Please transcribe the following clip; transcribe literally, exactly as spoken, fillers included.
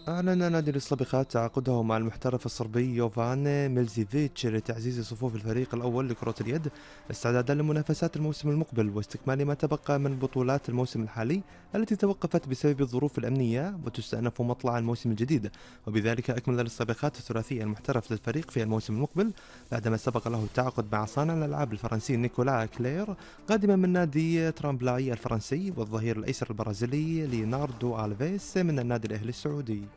أعلن نادي السلوفيقات تعاقده مع المحترف الصربي يوفان ميلزيفيتش لتعزيز صفوف الفريق الأول لكرة اليد استعدادا لمنافسات الموسم المقبل واستكمال ما تبقى من بطولات الموسم الحالي التي توقفت بسبب الظروف الأمنية وتستأنف مطلع الموسم الجديد. وبذلك أكمل السلوفيقات الثلاثي المحترف للفريق في الموسم المقبل بعدما سبق له التعاقد مع صانع الألعاب الفرنسي نيكولا كلير قادما من نادي ترامبلاي الفرنسي والظهير الأيسر البرازيلي ليوناردو ألفيس من النادي الأهلي السعودي.